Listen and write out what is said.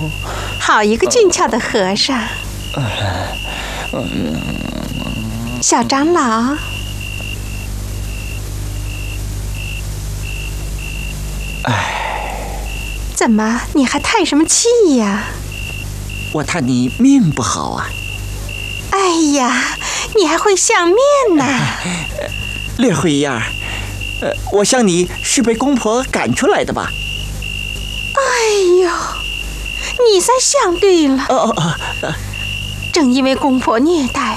好一个俊俏的和尚。小长老，怎么你还叹什么气呀？ 我叹你命不好啊。 哎呀，你还会相面呢？ 略会一样。我想你是被公婆赶出来的吧？ 哎呦，你算相对了。正因为公婆虐待，